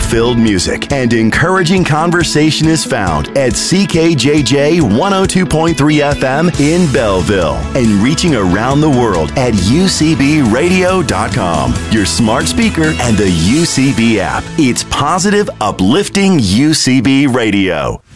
soul-filled music and encouraging conversation is found at CKJJ 102.3 FM in Belleville and reaching around the world at UCBradio.com, your smart speaker, and the UCB app. It's positive, uplifting UCB Radio.